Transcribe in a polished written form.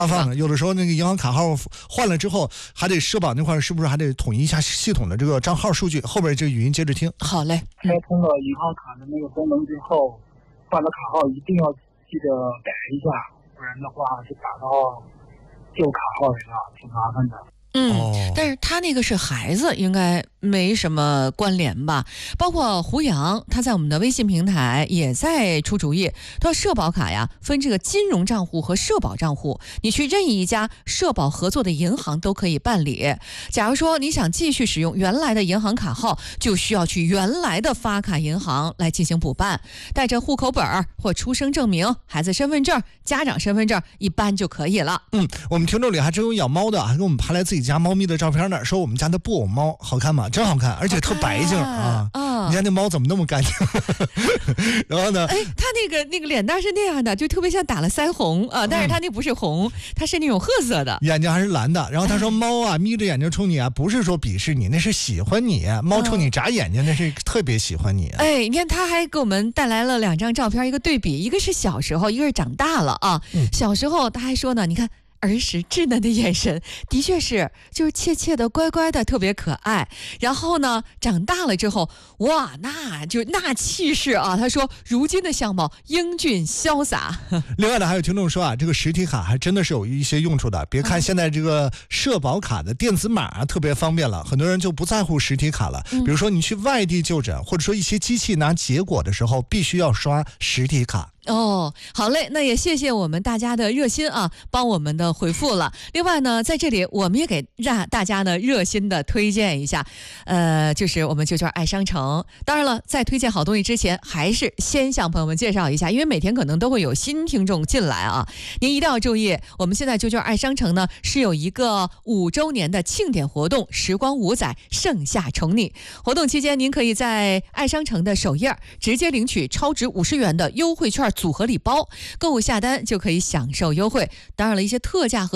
麻烦了。有的时候那个银行卡号换了之后，还得社保那块是不是还得统一一下系统的这个账号数据？后边这个语音接着听。 好嘞。 开通了银行卡的那个功能之后，换了卡号一定要记得改一下，不然的话就打到旧卡号里了，挺麻烦的。 但是他那个是孩子，应该没什么关联吧？包括胡杨，他在我们的微信平台也在出主意。他说社保卡呀，分这个金融账户和社保账户，你去任意一家社保合作的银行都可以办理。假如说你想继续使用原来的银行卡号，就需要去原来的发卡银行来进行补办，带着户口本或出生证明、孩子身份证、家长身份证一般就可以了。 我们听众里还真有养猫的，还给我们拍来自己家猫咪的照片呢，说我们家的布偶猫好看吗？真好看，而且特白净啊！你家那猫怎么那么干净？然后呢？ 它那个脸蛋是那样的，就特别像打了腮红啊，但是它那不是红，它是那种褐色的， 眼睛还是蓝的。然后他说猫啊，眯着眼睛冲你啊，不是说鄙视你，那是喜欢你。猫冲你眨眼睛，那是特别喜欢你。 你看他还给我们带来了2张照片，一个对比，一个是小时候，一个是长大了啊。小时候他还说呢，你看。儿时稚嫩的眼神，的确是就是怯怯的、乖乖的，特别可爱。然后呢，长大了之后，哇，那气势啊！他说，如今的相貌英俊潇洒。 另外呢，还有听众说啊，这个实体卡还真的是有一些用处的。别看现在这个社保卡的电子码特别方便了，很多人就不在乎实体卡了。比如说你去外地就诊，或者说一些机器拿结果的时候，必须要刷实体卡。 好嘞，那也谢谢我们大家的热心啊，帮我们的回复了。另外呢，在这里我们也给大家呢热心的推荐一下，就是我们992爱商城。当然了，在推荐好东西之前，还是先向朋友们介绍一下，因为每天可能都会有新听众进来啊，您一定要注意，我们现在992爱商城呢是有一个5周年的庆典活动，时光5载，盛夏宠你。活动期间，您可以在爱商城的首页直接领取超值50元的优惠券组合礼包，购物下单就可以享受优惠。当然了，一些特价和